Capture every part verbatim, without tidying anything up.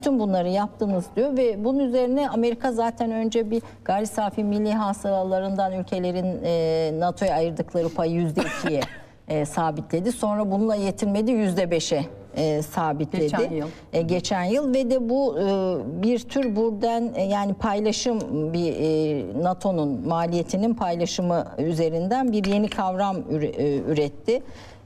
Bütün bunları yaptınız diyor ve bunun üzerine Amerika zaten önce bir gayri safi milli hasılalarından ülkelerin e, NATO'ya ayırdıkları payı yüzde ikiye e, sabitledi. Sonra bununla yetinmedi, yüzde beşe e, sabitledi. Geçen yıl. E, geçen yıl ve de bu e, bir tür buradan e, yani paylaşım bir e, NATO'nun maliyetinin paylaşımı üzerinden bir yeni kavram üretti.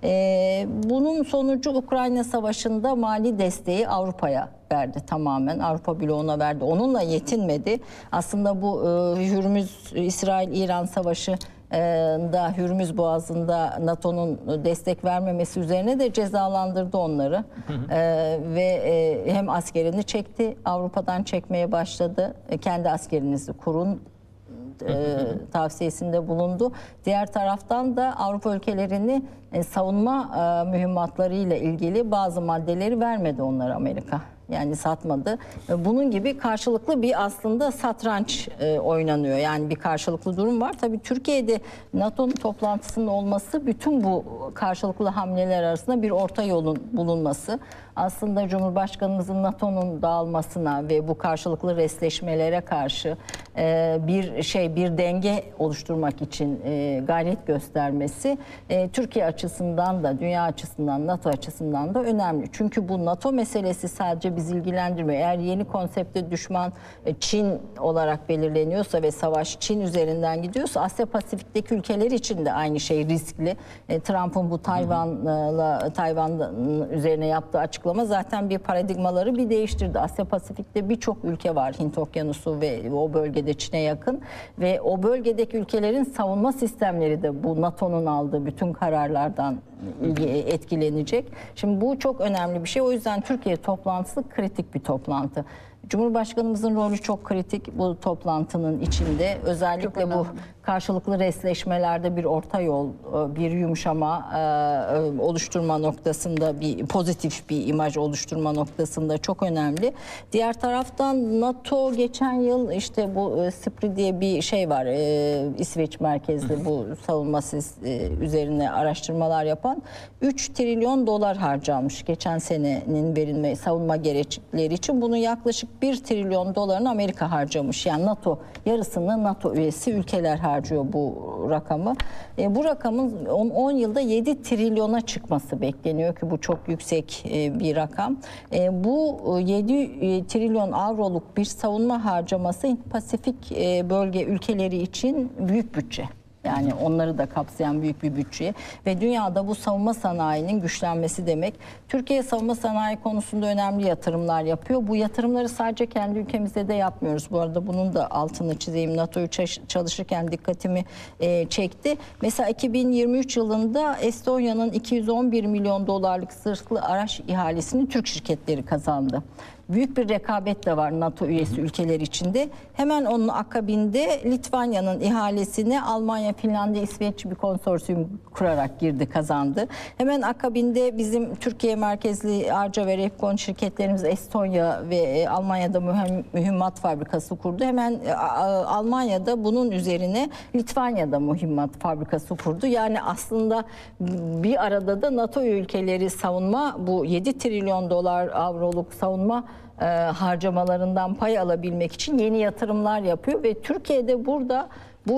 Ee, bunun sonucu Ukrayna Savaşı'nda mali desteği Avrupa'ya verdi tamamen. Avrupa bloğuna verdi. Onunla yetinmedi. Aslında bu e, Hürmüz, İsrail-İran Savaşı e, da Hürmüz Boğazı'nda NATO'nun destek vermemesi üzerine de cezalandırdı onları. Hı hı. E, ve e, hem askerini çekti, Avrupa'dan çekmeye başladı. E, kendi askerinizi kurun E, tavsiyesinde bulundu. Diğer taraftan da Avrupa ülkelerini e, savunma e, mühimmatları ile ilgili bazı maddeleri vermedi onlara Amerika. Yani satmadı. E, bunun gibi karşılıklı bir aslında satranç e, oynanıyor. Yani bir karşılıklı durum var. Tabii Türkiye'de NATO'nun toplantısının olması bütün bu karşılıklı hamleler arasında bir orta yolun bulunması. Aslında Cumhurbaşkanımızın NATO'nun dağılmasına ve bu karşılıklı resleşmelere karşı e, bir şey bir denge oluşturmak için e, gayret göstermesi e, Türkiye açısından da dünya açısından NATO açısından da önemli. Çünkü bu NATO meselesi sadece bizi ilgilendirmiyor. Eğer yeni konsepte düşman e, Çin olarak belirleniyorsa ve savaş Çin üzerinden gidiyorsa Asya Pasifik'teki ülkeler için de aynı şey riskli. E, Trump'ın bu Tayvan'la Tayvan üzerine yaptığı açıklama zaten bir paradigmaları bir değiştirdi. Asya Pasifik'te birçok ülke var. Hint Okyanusu ve o bölgede Çin'e yakın ve o bölgedeki ülkelerin savunma sistemleri de bu NATO'nun aldığı bütün kararlardan etkilenecek. Şimdi bu çok önemli bir şey. O yüzden Türkiye toplantısı kritik bir toplantı. Cumhurbaşkanımızın rolü çok kritik bu toplantının içinde. Özellikle bu karşılıklı resleşmelerde bir orta yol, bir yumuşama oluşturma noktasında, bir pozitif bir imaj oluşturma noktasında çok önemli. Diğer taraftan NATO geçen yıl işte bu SPRI diye bir şey var, İsveç merkezli bu savunma üzerine araştırmalar yapan üç trilyon dolar harcamış geçen senenin verilme savunma gerekçeleri için. Bunun yaklaşık bir trilyon dolarını Amerika harcamış. Yani NATO yarısını NATO üyesi ülkeler harcıyor bu rakamı. E, bu rakamın on yılda yedi trilyona çıkması bekleniyor ki bu çok yüksek e, bir rakam. E, bu yedi trilyon avroluk bir savunma harcaması Hint-Pasifik e, bölge ülkeleri için büyük bütçe. Yani onları da kapsayan büyük bir bütçe ve dünyada bu savunma sanayinin güçlenmesi demek. Türkiye savunma sanayi konusunda önemli yatırımlar yapıyor. Bu yatırımları sadece kendi ülkemizde de yapmıyoruz. Bu arada bunun da altını çizeyim. NATO'yu çalışırken dikkatimi e, çekti. Mesela iki bin yirmi üç yılında Estonya'nın iki yüz on bir milyon dolarlık zırhlı araç ihalesini Türk şirketleri kazandı. Büyük bir rekabet de var NATO üyesi ülkeler içinde. Hemen onun akabinde Litvanya'nın ihalesine Almanya, Finlandiya, İsveç bir konsorsiyum kurarak girdi, kazandı. Hemen akabinde bizim Türkiye merkezli Arca ve Repkon şirketlerimiz Estonya ve Almanya'da mühim, mühimmat fabrikası kurdu. Hemen Almanya'da bunun üzerine Litvanya'da mühimmat fabrikası kurdu. Yani aslında bir arada da NATO ülkeleri savunma bu yedi trilyon dolar avroluk savunma E, harcamalarından pay alabilmek için yeni yatırımlar yapıyor ve Türkiye'de burada bu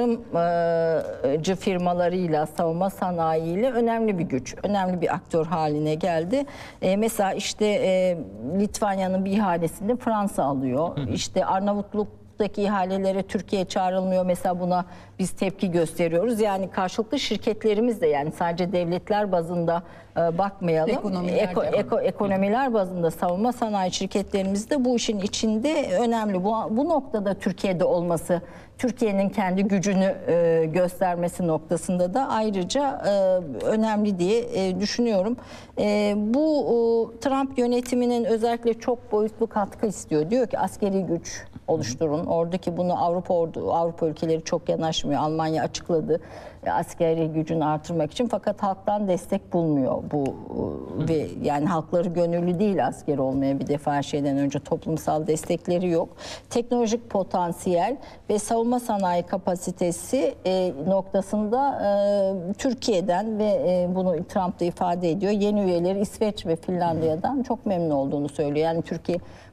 yatırımcı firmalarıyla, savunma sanayiyle önemli bir güç, önemli bir aktör haline geldi. E, mesela işte e, Litvanya'nın bir ihalesini Fransa alıyor. Hı hı. İşte Arnavutluk ihalelere Türkiye çağrılmıyor. Mesela buna biz tepki gösteriyoruz. Yani karşılıklı şirketlerimiz de yani sadece devletler bazında e, bakmayalım. Ekonomiler, eko, eko, ekonomiler bazında savunma sanayi şirketlerimiz de bu işin içinde önemli. Bu, bu noktada Türkiye'de olması, Türkiye'nin kendi gücünü e, göstermesi noktasında da ayrıca e, önemli diye e, düşünüyorum. E, bu e, Trump yönetiminin özellikle çok boyutlu katkı istiyor. Diyor ki askeri güç, oluşturun. Oradaki bunu Avrupa ordu, Avrupa ülkeleri çok yanaşmıyor. Almanya açıkladı e, askeri gücünü artırmak için, fakat halktan destek bulmuyor bu e, ve yani halkları gönüllü değil asker olmaya, bir defa her şeyden önce toplumsal destekleri yok. Teknolojik potansiyel ve savunma sanayi kapasitesi e, noktasında e, Türkiye'den ve e, bunu Trump da ifade ediyor, yeni üyeleri İsveç ve Finlandiya'dan çok memnun olduğunu söylüyor. Yani Türkiye